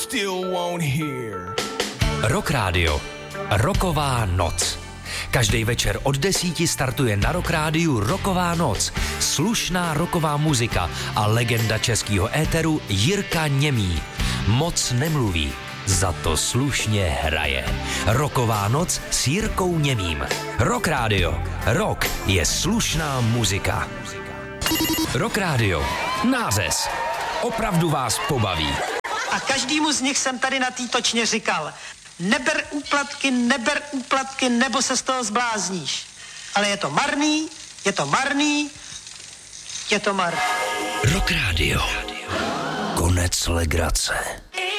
still won't hear. Rock Radio. Rocková noc. Každý večer od 10 startuje na Rock Rádiu Rocková noc. Slušná rocková muzika a legenda českého éteru Jirka Němý. Moc nemluví, za to slušně hraje. Rocková noc s Jirkou Němým. Rock Radio. Rock je slušná muzika. Rock Radio. Nářez. Opravdu vás pobaví. A každému z nich jsem tady na té točně říkal: neber úplatky, nebo se z toho zblázníš. Ale je to marný. Rock Radio. Konec legrace.